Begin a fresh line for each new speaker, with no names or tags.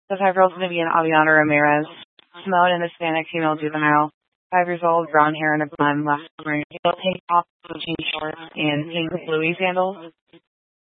The 5-year-old is going to be an Aviana Ramirez. Simone, an Hispanic female juvenile. 5 years old, brown hair and a blonde, left wearing heel tank top, jean shorts, and pink Louis sandals.